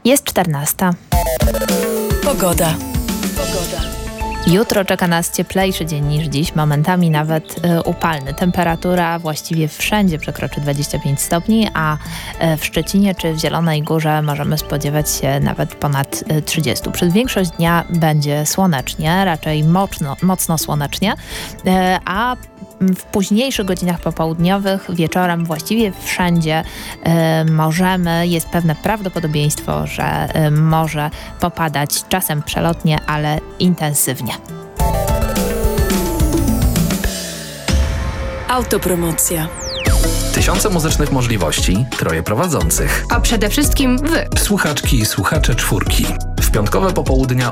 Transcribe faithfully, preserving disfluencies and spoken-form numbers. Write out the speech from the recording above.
Jest czternasta. Pogoda. Jutro czeka nas cieplejszy dzień niż dziś, momentami nawet y, upalny. Temperatura właściwie wszędzie przekroczy dwadzieścia pięć stopni, a y, w Szczecinie czy w Zielonej Górze możemy spodziewać się nawet ponad y, trzydziestu. Przez większość dnia będzie słonecznie, raczej mocno, mocno słonecznie, y, a w późniejszych godzinach popołudniowych, wieczorem właściwie wszędzie y, możemy, jest pewne prawdopodobieństwo, że y, może popadać czasem przelotnie, ale intensywnie. Autopromocja. Tysiące muzycznych możliwości, troje prowadzących. A przede wszystkim wy. Słuchaczki i słuchacze czwórki. W piątkowe popołudnia